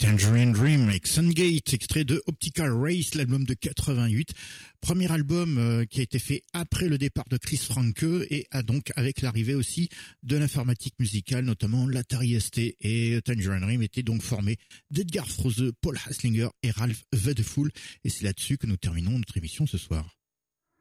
Tangerine Dream avec Sungate, extrait de Optical Race, l'album de 88. Premier album qui a été fait après le départ de Chris Franke et donc avec l'arrivée aussi de l'informatique musicale, notamment l'Atari ST. Et Tangerine Dream était donc formé d'Edgar Froese, Paul Haslinger et Ralph Vedeful. Et c'est là-dessus que nous terminons notre émission ce soir.